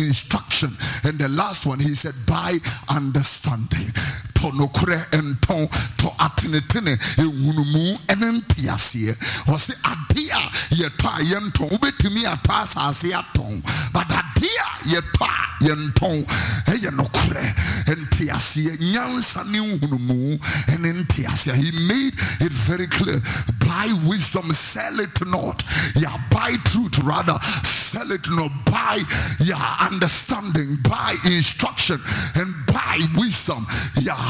instruction. And the last one, he said, buy understanding. Tonokure and ton to atinetene ewunumu enentiasie. Or say adia yeta yenton ubetimi atasa asiaton. But adia yeta yenton eyenokure entiasie nyansani unumu enentiasie. He made it very clear. Buy wisdom, sell it not. Yeah, buy truth rather. Sell it not. Buy understanding, buy instruction, and buy wisdom. Yeah,